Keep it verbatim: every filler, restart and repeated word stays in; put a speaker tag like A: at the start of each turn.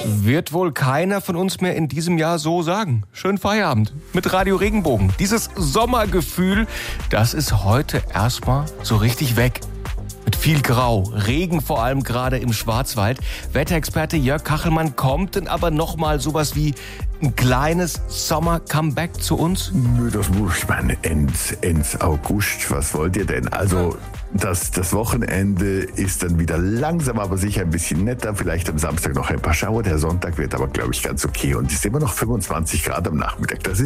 A: Wird wohl keiner von uns mehr in diesem Jahr so sagen. Schönen Feierabend mit Radio Regenbogen. Dieses Sommergefühl, das ist heute erstmal so richtig weg. Mit viel Grau, Regen vor allem gerade im Schwarzwald. Wetterexperte Jörg Kachelmann, kommt denn aber nochmal sowas wie ein kleines Sommer-Comeback zu uns?
B: Nö, das muss ich meine, Ends, Ends August. Was wollt ihr denn? Also, das, das Wochenende ist dann wieder langsam, aber sicher ein bisschen netter. Vielleicht am Samstag noch ein paar Schauer. Der Sonntag wird aber, glaube ich, ganz okay. Und es ist immer noch fünfundzwanzig Grad am Nachmittag. Das ist